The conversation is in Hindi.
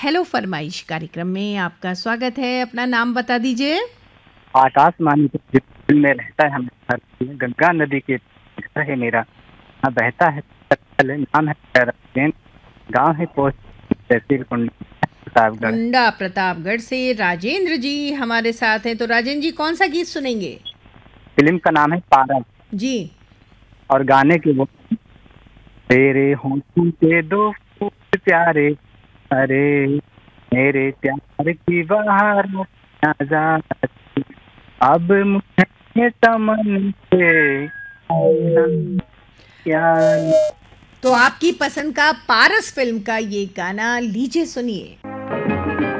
हेलो फरमाइश कार्यक्रम में आपका स्वागत है। अपना नाम बता दीजिए। आकाश मानी तो दिल में रहता है हमेशा। गंगा नदी के घर है मेरा, यहाँ बहता है तल, नाम है राजेंद्र, गांव है पोस्ट तहसील प्रतापगढ़। कुंडा प्रतापगढ़ से राजेंद्र जी हमारे साथ हैं। तो राजेंद्र जी कौन सा गीत सुनेंगे? फिल्म का नाम है पारस जी। और गाने के वो तेरे होठों के दो फूल प्यारे, अरे मेरे प्यार की बहार ना जाती, अब मुझे चमन से आईना क्या। तो आपकी पसंद का पारस फिल्म का ये गाना लीजिए, सुनिए।